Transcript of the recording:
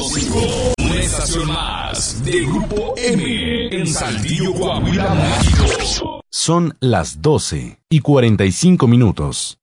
100.5. Una estación más de Grupo M en Saltillo, Coahuila, México. Son las 12:45.